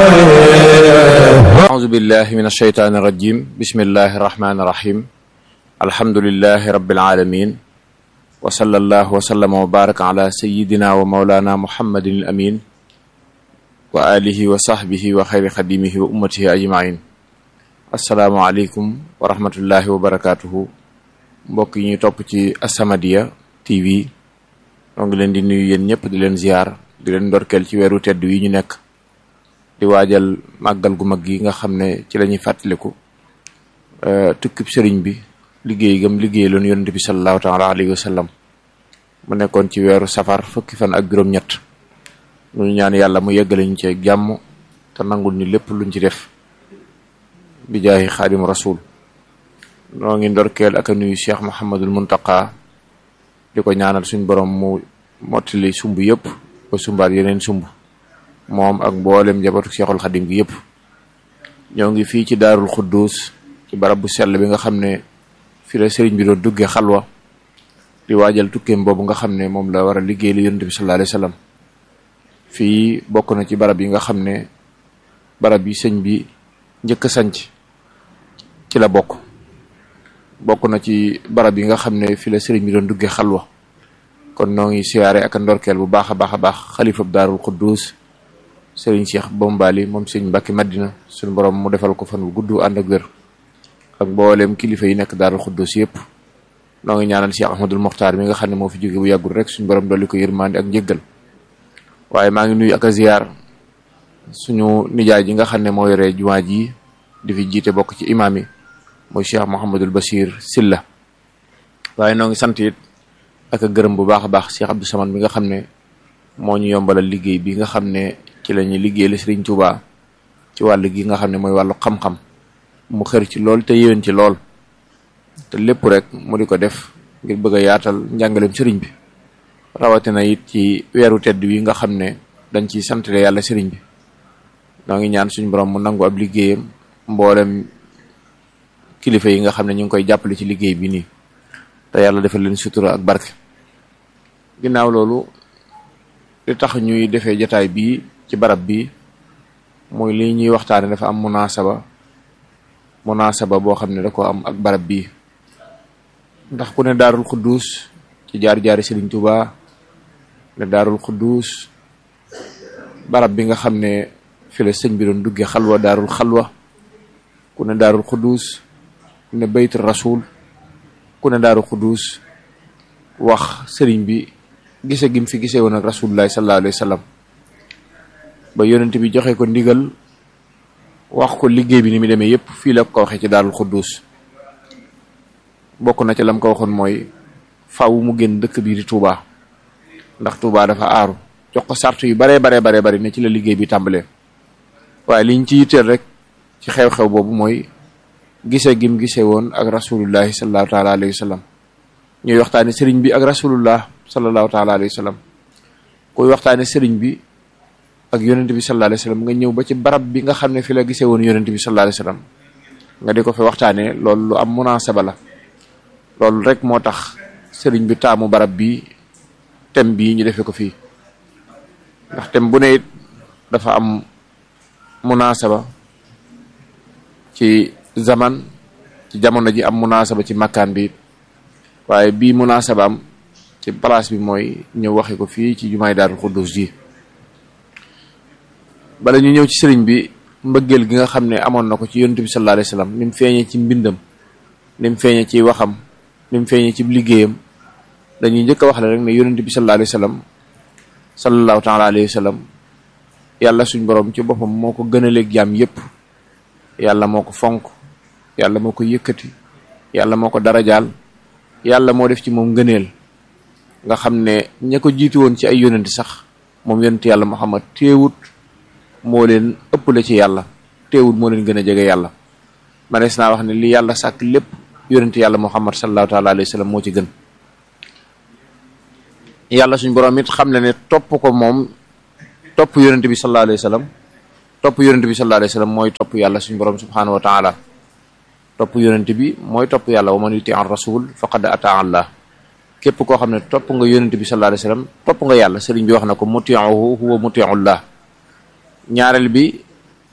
أعوذ بالله من الشيطان الرجيم بسم الله الرحمن الرحيم الحمد لله رب العالمين وصلى الله وسلم وبارك على سيدنا ومولانا محمد الأمين وآله وصحبه وخير خديمه وأمته أجمعين السلام عليكم ورحمة الله وبركاته mbokk yi ñuy topp ci As-Samadiyya TV ñoo ngi leen di nuyu yéen ñëpp di leen ziar di leen ndorkeel ci weeru tedd wi ñu nekk di waajal màggal gu mag gi nga xam ne ci la ñuy fàttaliku tukkib sëriñ bi liggéey gam liggéey loon yonent bi sallallahu taala alayhi wa sallam mu nekkoon ci weeru safar fukki fan ak juróom-ñett ñu ñaan yàlla mu yeggale ñu ci jàmm te nangul ni lépp luñ ci def bi jaahi xaadim rasul noo ngi ndorkeel ak a nuyu Cheikh Mouhamadul Muntaqa di ko ñaanal suñ borom mu mottali sumb yëpp ba sumbaat yeneen sumb moom ak mboolem njabootu Cheikhul Xadim gi yëpp ñoo ngi fii ci Daarul Xuddus ci barab bu sell bi nga xam ne fi la sëriñ bi doon duggee xalwa di waajal tukkeem boobu nga xam ne moom la war a liggéey li yonent bi sallallahu alayhi wa sallam fii bokk na ci barab yi nga xam ne barab yi sëñ bi njëkk a sanc ci la bokk na ci barab yi nga xam ne fi la sëriñ bi doon duggee xalwa kon noo ngi siyaare ak ndorkeel bu baax a baax xalifa Daarul Xuddus sëriñ Cheikh Bombali moom sëriñ Mbàkke Madina suñu borom mu defal ko fan bu gudd ànd ak wér ak mboolem kilifa yi nekk Daarul Xuddus yëpp noo ngi ñaanal Cheikh Ahmadul Mokhtar mi nga xam ne moo fi jóge bu yàggul rek suñu borom dolli ko yërmande ak njëggal waaye maa ngi nuyu ak a ziyaar suñu nijaay ji nga xam ne moo yore jumaa ji di fi jiite bokk ci imaam yi mooy Cheikh Mouhamadul Bachir Silla waaye noo ngi sant it ak a gërëm bu baax a baax Cheikh Abdou Samane bi nga xam ne moo ñu yombalal liggéey bi nga xam ne ci la ñuy liggéey la Sëriñ Tuubaa ci wàll gi nga xam ne mooy wàllu xam-xam mu xër ci lool te yéwén ci lool te lépp rek mu di ko def ngir bëgg a yaatal njàngaleem sëriñ bi rawatina it ci weeru tedd wi nga xam ne dañ ciy santale yàlla sëriñ bi noo ngi ñaan suñu borom mu nangu ab liggéeyam mboolem kilifa yi nga xam ne ñu ngi koy jàppale ci liggéey bi nii te yàlla defal leen sutura ak barke ginnaaw loolu li tax ñuy defee jataay bii ci barab bi mooy li ñuy waxtaane dafa am munaasaba boo xam ne da ko am ak barab bii ndax ku ne Daarul Xuddus ci jaar-jaari Sëriñ Tuubaa ne Daarul Xuddus barab bi nga xam ne fi la sëñ bi doon duggee xalwa daarul xalwa ku ne Daarul Xuddus ne bayt rasul ku ne Daarul Xuddus wax sëriñ bi gise gim fi gisee woon ak rasulullahi sallallahu alayhi wa sallam ba yonent bi joxe ko ndigal wax ko liggéey bi ni mu demee yépp fii la ko waxee ci Daarul Xuddus bokk na ci lam ko waxoon mooy faaw mu génn dëkk bi di Touba ndax Touba dafa aaru jox ko sart yu baree bari ne ci la liggéey bi tàmbalee waaye liñ ci yitteel rek ci xew-xew boobu mooy gisee gim gisee woon ak rasulullahi sallallahu taala alayhi wa sallam ñuy waxtaane sëriñ bi ak rasulullah sallallahu taala alayhi wa sallam kuy waxtaane sëriñ bi ak yonent bi sallallahu alayhi wa sallam nga ñëw ba ci barab bi nga xam ne fi la gisee woon yonent bi sallallahu alayhi wa sallam nga di ko fi waxtaane loolu lu am munaasaba la loolu rek moo tax sëriñ bi taamu barab bi thème bii ñu defee ko fii ndax thème bu ne it dafa am munaasaba ci zaman ci jamono ji am munaasaba ci makkaan bi waaye bii munaasaba am ci place bi mooy ñëw waxe ko fii ci jumaay Daarul Xuddus ji bala ñu ñëw ci sëriñ bi mbëggeel gi nga xam ne amoon na ko ci yonent bi sallallahu alayhi wasallam ni mu feeñee ci mbindam ni mu feeñee ci waxam ni mu feeñee ci liggéeyam dañuy njëkk a wax la rek ne yonent bi sallallahu alayhi wasallam sallallahu taala alayhi wasallam yàlla suñ borom ci boppam moo ko gënaleeg jaam yépp yàlla moo ko fonk yàlla moo ko yëkkati yàlla moo ko darajaal yàlla moo def ci moom ngëneel nga xam ne ña ko jiitu woon ci ay yonent sax moom yonent yàlla Muhammad teewut moo leen ëppale ci yàlla teewut moo leen gën a jege yàlla manees naa wax ne li yàlla sàkk lépp yonent yàlla Muhammad sallallahu taala alayhi wa sallam moo ci gën yàlla suñ borom it xam ne topp ko moom topp yonent bi sallallahu alayhi wa sallam topp yonent bi sallallahu alayhi wa sallam mooy topp yàlla suñ borom subhanahu wa taala topp yonent bi mooy topp yàlla wa man yuti an rasul faqad ataa Allah képp koo xam ne topp nga yonent bi sallallahu alayhi wa sallam topp nga yàlla sëriñ bi wax na ko muti'uhu huwa muti'ullah ñaareel bi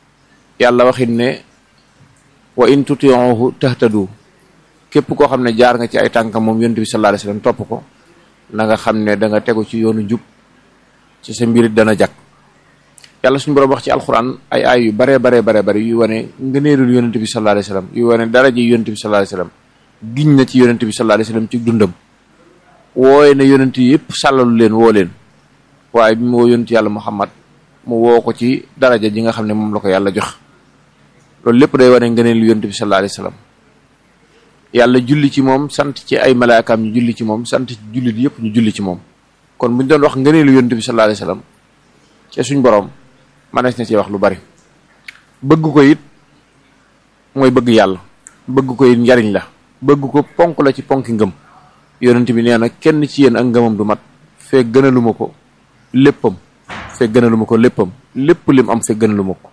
yàlla waxit ne wa in tutiuhu tahtadu képp koo xam ne jaar nga ci ay tànkam moom yonent bi sallallahu alayhi wasallam topp ko na nga xam ne da nga tegu ci yoonu jub ci sa mbirit dana jag. yàlla suñu borom wax ci alquran ay yu bare yu wane ngëneelul yonent bi sallallahu alayhi wasallam yu wane daraja yonent bi sallallahu alayhi wasallam giñ na ci yonent bi sallallahu alayhi wasallam ci dundam wooye ne yonent yi yëpp sàllalu leen woo leen waaye bi mu woo yonent yàlla Muhammad mu woo ko ci daraja ji nga xam ne moom la ko yàlla jox loolu lépp day wane ngëneelul yonent bi sallallahu alayhi wasallam yàlla julli ci moom sant ci ay malaakaam ñu julli ci moom sant ci jullit yëpp ñu julli ci moom kon bu ñu doon wax ngëneelu yonent bi sallallahu alayhi wasallam ci suñ borom manees na ci wax lu bari bëgg ko it mooy bëgg yàlla bëgg ko it njariñ la bëgg ko ponk la ci ponki ngëm yonent bi nee na kenn ci yéen ak ngëmam du mat fekk gënaluma ko léppam fekk gënaluma ko léppam lépp lim am fekk gënaluma ko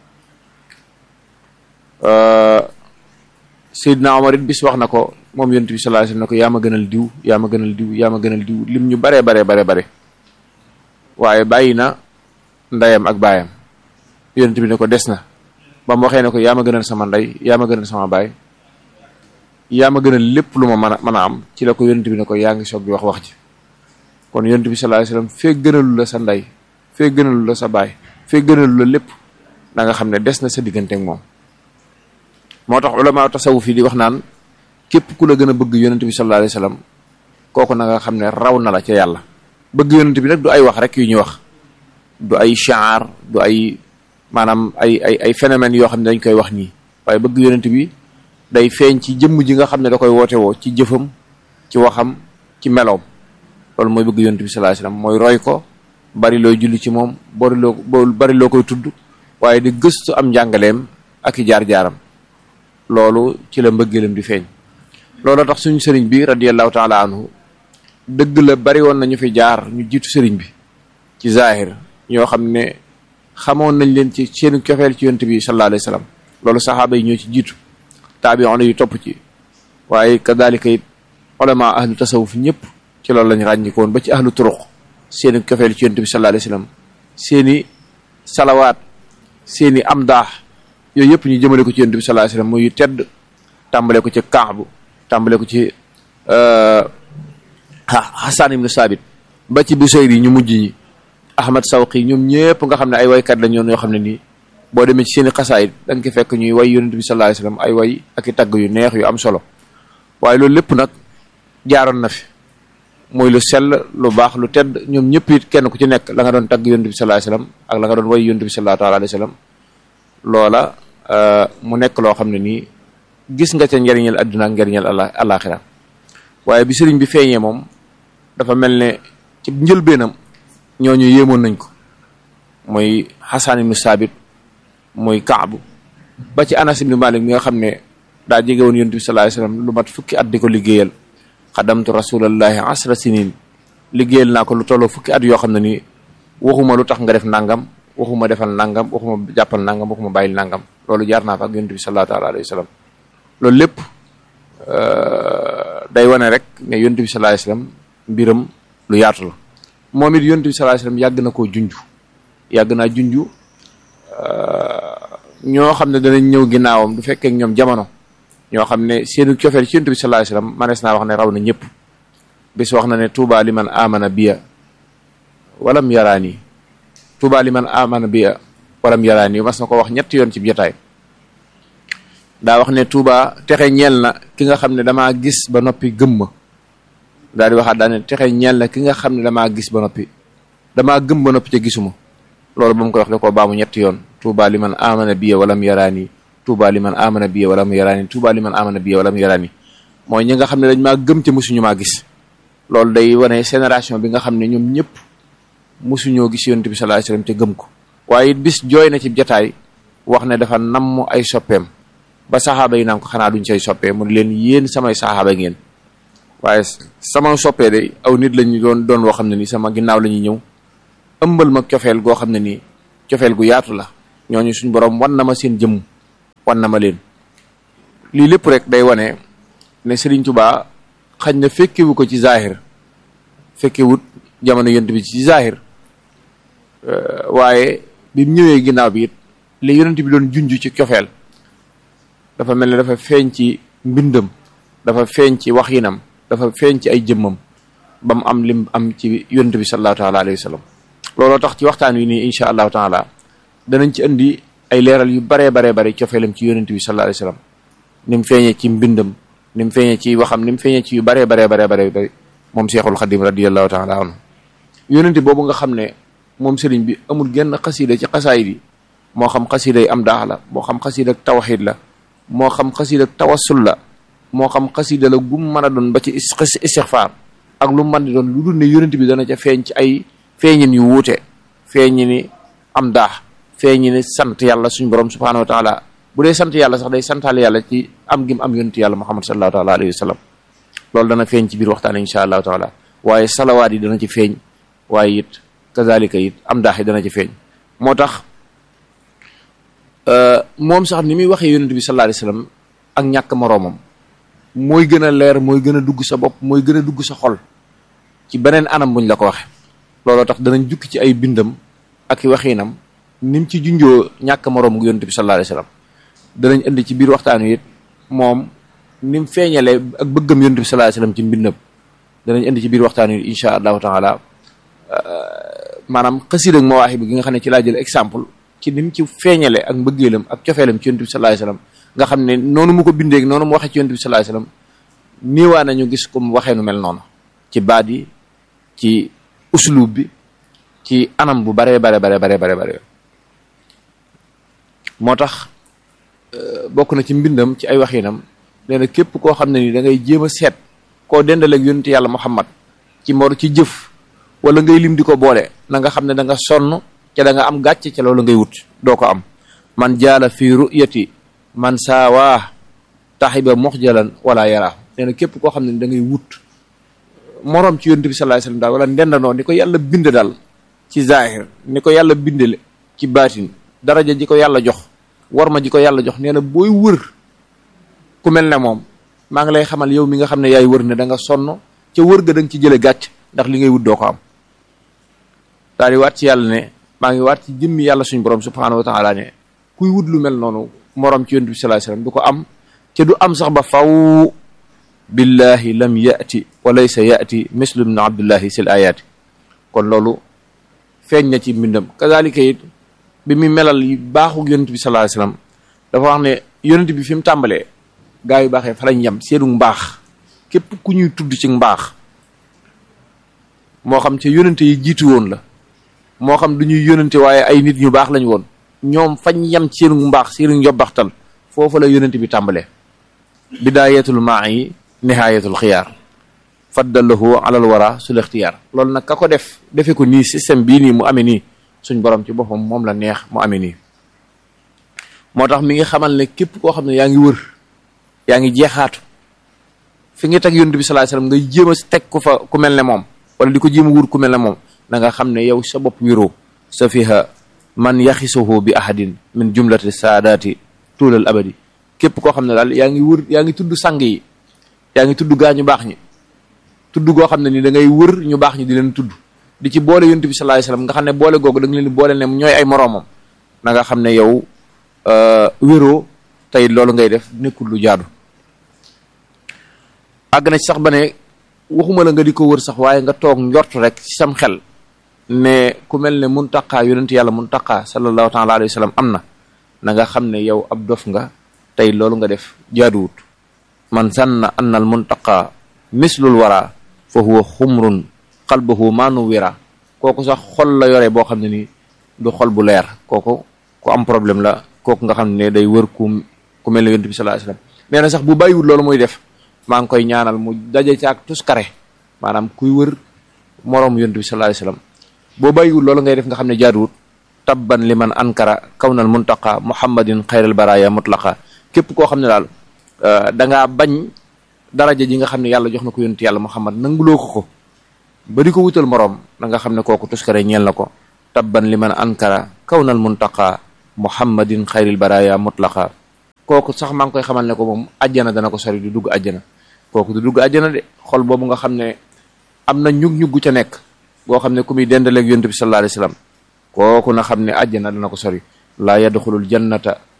Seydina Omar it bis wax na ko moom yonent bi sallallahu alayhi wasallam ne ko yaa ma gënal diw yaa ma gënal diw yaa ma gënal diw lim ñu bare waaye bàyyi na ndeyam ak baayam yonent bi ne ko des na ba mu waxee ne ko yaa ma gënal sama ndey yaa ma gënal sama baay yaa ma gënal lépp lu ma mën a am ci la ko yonent bi ne ko yaa ngi soog di wax ji kon yonent bi sallallahu alayhi wasallam fekk gënalu la sa ndey fekk gënalu la sa baay fekk gënalu la lépp da nga xam ne des na sa diggante ak moom moo tax ulama tasawuf yi di wax naan képp ku la gën a bëgg yonent bi sallallahu alayhi wasallam kooku na nga xam ne raw na la ca yàlla bëgg yonent bi nag du ay wax rek yu ñuy wax du ay shaar du ay maanaam ay phénomènes yoo xam ne dañ koy wax nii waaye bëgg yonent bi day feeñ ci jëmm ji nga xam ne da koy woote woo ci jëfam ci waxam ci meloom loolu mooy bëgg yonent bi sallallahu alayhi wasallam mooy roy ko bari looy julli ci moom bari loo koy tudd waaye di gëstu am njàngaleem ak i jaar-jaaram loolu ci la mbëggeelam di feeñ loolu tax suñu sëriñ bi radiyallahu taala anhu dëgg la bari woon na ñu fi jaar ñu jiitu sëriñ bi ci zahir ñoo xam ne xamoon nañ leen ci seen cofeel ci yonent bi sallallahu alayhi wasallam loolu saxaaba yi ñoo ci jiitu taabi'un yu topp ci waaye kadhalika it ulama ahlu tasawuf ñëpp ci loolu lañ ràññikoon ba ci ahlu turuq seeni cofeel ci yonent bi sallallahu alayhi wasallam seeni salawaat seeni amdaax yooyu yëpp ñu jëmale ko ci yonent bi sallallahu alayhi wasallam muy tedd tàmbale ko ci Kaabu tàmbale ko ci Hasan ibn Sabit ba ci Busayri ñu mujj ñi Ahmad Sawqi ñoom ñëpp nga xam ne ay waykat lañ yoon yoo xam ne nii boo demee ci seeni xasaayid da nga ko fekk ñuy way yonent bi sallallahu alayhi wasallam ay way ak i tagg yu neex yu am solo waaye loolu lépp nag jaaroon na fi muy lu sell lu baax lu tedd ñoom ñëpp it kenn ku ci nekk la nga doon tagg yonent bi sallallahu alayhi wasallam ak la nga doon way yonent bi sallallahu alayhi wasallam loola mu nekk loo xam ne nii gis nga ca njariñal adduna ak njariñal alaxira waaye bi sëriñ bi feeñee moom dafa mel ne ci njëlbeenam ñooñu yéemoon nañ ko muy Hasan ibn Sabit muy Kaabu ba ci Anas ibn Malik mi nga xam ne daa jege woon yonent bi sallallahu alayhi wasallam lu mat fukki at di ko liggéeyal xadamtu rasulallahi 10 sinin liggéeyal naa ko lu tolloo fukki at yoo xam ne nii waxuma lu tax nga def nangam waxuma defal nangam waxuma jàppal nangam waxuma bàyyil nangam loolu jaar naa fa ak yonent bi sallallahu alayhi wasallam loolu lépp day wane rek ne yonent bi sallallahu alayhi wasallam mbiram lu yaatu la moom it yonent bi sallallahu alayhi wasallam yàgg na koo junj yàgg naa junj ñoo xam ne danañ ñëw ginnaawam du fekkee ak ñoom jamono ñoo xam ne seenu cofeel ci yonent bi sallallahu alayhi wasallam manees naa wax ne raw na ñëpp bis wax na ne tuuba liman amana biya walam yaraani tuuba liman amana biya walam yaraani mas na ko wax ñetti yoon ci jotaay daa wax ne tuuba texe ñeel na ki nga xam ne damaa gis ba noppi gëm ma daal di waxaat daa ne texe ñeel na ki nga xam ne damaa gis ba noppi damaa gëm ba noppi te gisuma loolu ba mu koy wax da koo baamu ñetti yoon tuuba liman amana biya walam yaraani tuuba liman amana biya walam yaraani tuuba liman amana biya walam yaraani mooy ñi nga xam ne dañ maa gëm te mosuñu maa gis loolu day wane génération bi nga xam ne ñoom ñëpp mosuñoo gis yonent bi sallallahu alayhi wasallam te gëm ko waaye it bis jooy na ci jotaay wax ne dafa namm ay soppeem ba saxaaba yi naan ko xanaa duñ say soppee mu leen yéen samay saxaaba ngeen waaye sama soppee de aw nit lañu doon woo xam ne nii sama ginnaaw la ñuy ñëw ëmbal ma cofeel goo xam ne nii cofeel gu yaatu la ñooñu suñ borom wan na ma seen jëmm wan na ma leen lii lépp rek day wane ne Serigne Touba xañ na fekkewu ko ci zahir fekkewut jamono yonent bi ci zahir waaye bi mu ñëwee ginnaaw bi it li yonent bi doon junj ci cofeel dafa mel ne dafa feeñ ci mbindam, dafa feeñ ci waxinam, dafa feeñ ci ay jëmmam ba mu am lim am ci yonent bi sallallahu taala alayhi wa sallam. looloo tax ci waxtaan wi nii incha allahu taala danañ ci indi ay leeral yu baree bare cofeelam ci yonent bi sallallahu alayhi wa sallam, ni mu feeñee ci mbindam, ni mu feeñee ci waxam, ni mu feeñee ci yu baree bare moom Seexul Xadim radiyallahu taala anhu. yonent boobu nga xam ne moom sëriñ bi amul genn xasida ci xasaayid yi, moo xam xasida yi am daax la, moo xam xasida ak tawxiid la, moo xam xasida ak tawassul la, moo xam xasida la gum mën a doon ba ci istixfaar ak lu mën di doon, lu dul ne yonent bi dana ca feeñ ci ay feeñin yu wuute, feeñi ni am daax, feeñi ni sant yàlla suñu borom subhanahu wa taala. bu dee sant yàlla sax day santaal yàlla ci am gim am yonent yàlla Muhammad sallallahu taala alayhi wa sallam. loolu dana feeñ ci biir waxtaan insha allahu taala, waaye salawaat yi dana ci feeñ, waaye it kazalika it am daax yi dana ci feeñ. moo tax moom sax ni muy waxee yonent bi sallallahu alayhi wa sallam ak ñàkk moroomam mooy gën a leer, mooy gën a dugg sa bopp, mooy gën a dugg sa xol ci beneen anam buñ la ko waxe. looloo tax danañ jukki ci ay bindam ak i waxinam ni mu ci junjoo ñàkk moroom gu yonent bi sallallahu alayhi wa sallam. danañ indi ci biir waxtaan wi it moom ni mu feeñalee ak bëggam yonent bi sallallahu alayhi wa sallam ci mbindam. danañ indi ci biir waxtaan wi insha allahu taala maanaam xasida ak Mawaahib gi nga xam ne ci laa jël exemple ci ni mu ci feeñale ak mbëggeelam ak cofeelam ci yonent bi sallallahu alayhi wa sallam, nga xam ne noonu mu ko bindee noonu mu waxee ci yonent bi sallallahu alayhi wa sallam niiwaa nañu gis ko mu waxee nu mel noonu ci baat yi, ci uslub bi, ci anam bu bare. moo tax bokk na ci mbindam ci ay waxinam, nee na képp koo xam ne ni da ngay jéem a seet koo dendaleeg yonent yàlla Muhammad ci mor ci jëf wala ngay lim di ko boole, na nga xam ne da nga sonn ca da nga am gàcce ca loolu ngay wut doo ko am. man jaala fi ru'yati man saawaa taxiba muxjalan wala yaraa. nee na képp koo xam ne da ngay wut moroom ci yonent bi sallallahu alayhi wasallam daal, wala ndendandoo ni ko yàlla bind daal ci zahir, ni ko yàlla bindale ci baatin, daraja ji ko yàlla jox, warma ji ko yàlla jox. nee na booy wër ku mel ne moom, maa ngi lay xamal yow mi nga xam ne yaay wër ne da nga sonn ca wër ga da nga ci jële gàcc, ndax li ngay wut doo ko am. daal di waat ci yàlla ne, maa ngi waat ci jëmmi yàlla suñu borom subhanahu wa taala ne kuy wut lu mel noonu moroom ci yonent bi sallallahu alayhi wasallam du ko am, ca du am sax ba faw. billahi lam yati wa laysa yati mislu ibn abdullahi sil ayati. kon loolu feeñ na ci mbindam. kazalika it bi muy melal baaxu yonent bi sallallahu alayhi wasallam dafa wax ne yonent bi fi mu tàmbalee gaa yu baaxee fa lañ yem seenu mbaax. képp ku ñuy tudd ci mbaax, moo xam ca yonente yi jiitu woon la, moo xam du ñuy yonente waaye ay nit ñu baax lañ woon, ñoom fañ yem ci seenu mbaax, seenu njobbaxtal, foofu la yonente bi tàmbalee. bidaayatul maa yi nihaayatul xiyaar faddalahu alal wara sul ixtiyaar. loolu nag ka ko defe ko nii système bii nii mu amee nii, suñ borom ci boppam moom la neex mu amee nii. moo tax mi ngi xamal ne képp koo xam ne yaa ngi wër, yaa ngi jeexaatu fi nga teg yonent bi sallallahu alayhi wasallam ngay jéem a teg ko fa ku mel ne moom, wala di ko jéem a wër ku mel ne moom, na nga xam ne yow sa bopp wéroo. sa fiha man yaxisuhu bi ahadin min jumlati saadaati tuulal abadi. képp koo xam ne daal yaa ngi wër, yaa ngi tudd sang yi, yaa ngi tudd gaa ñu baax ñi, tudd goo xam ne ni da ngay wër ñu baax ñi di leen tudd, di ci boole yonent bi sallallahu alayhi wasallam, nga xam ne boole googu da nga leen di boole ne ñooy ay moroomam, na nga xam ne yow wéroo tey loolu ngay def nekkul lu jaadu. àgg na ci sax ba ne waxuma la nga di ko wër sax, waaye nga toog njort rek ci sam xel ne ku mel ne Muntaqa yonent yàlla Muntaqa sallallahu taala alayhi wasallam am na nga xam ne yow ab dof nga, tey loolu nga def jaaduwut. man sanna anna al Muntaqa mislul wara fa huwa xumrun qalbuhu ma nuwira. kooku sax xol la yore boo xam ne ni du xol bu leer, kooku ku am problème la. kooku nga xam ne day wër ku mel ne yonent bi sallallahu alayhi wasallam. nee na sax bu bàyyiwul loolu muy def, maa ngi koy ñaanal mu daje ci ak tuskare, maanaam kuy wër moroom yonent bi sallallahu alayhi wasallam. boo bàyyiwul loolu ngay def nga xam ne jaaduwut. tabban liman ankara kawnal muntaqa muhammadin xayral baraya mutlaqa. képp koo xam ne daal da ngaa bañ daraja ji nga xam ne yàlla jox na ko yonent yàlla muhammad, nanguloo ko ba di ko wutal moroom, na nga xam ne kooku tuskare ñeel na ko. tabban liman ankara kawnal muntaqa muhammadin xayril baraya mutlaqa. kooku sax maa ngi koy xamal ne ko moom àjjana dana ko sori, du dugg àjjana. kooku du dugg àjjana de. xol boobu nga xam ne am na ñug-ñuggu ca nekk boo xam ne ku muy dendaleeg yonent bi sallallahu alayhi wasallam, kooku na xam ne àjjana dana ko sori. laa yadxulul jannata